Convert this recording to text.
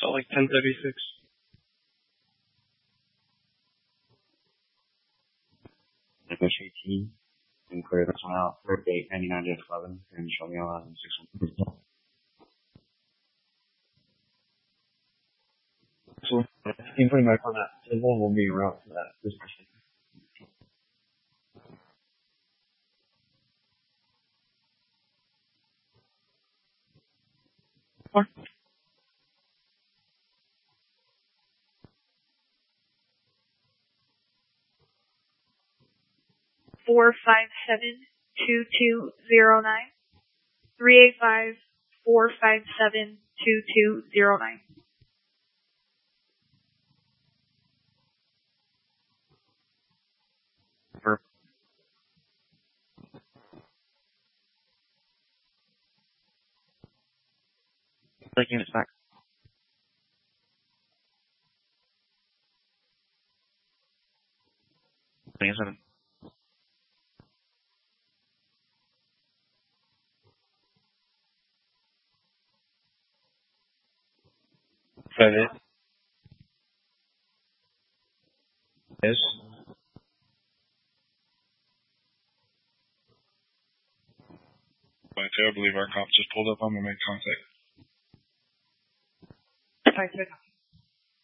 at like 10:36. Push 18 and clear this one out. 3899 to 11 and show me on 6. So, team putting back on that table will be around for that discussion. Or 457-2209. 385-457-2209. Like units back. Putting 7. Yes. I believe our cop just pulled up on the main contact. 5-2.